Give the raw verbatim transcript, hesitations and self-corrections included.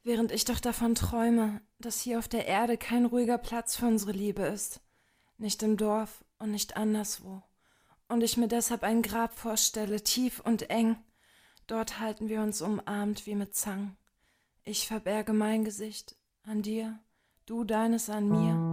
Während ich doch davon träume, dass hier auf der Erde kein ruhiger Platz für unsere Liebe ist, nicht im Dorf und nicht anderswo, und ich mir deshalb ein Grab vorstelle, tief und eng, dort halten wir uns umarmt wie mit Zang. Ich verberge mein Gesicht an dir, du deines an mir,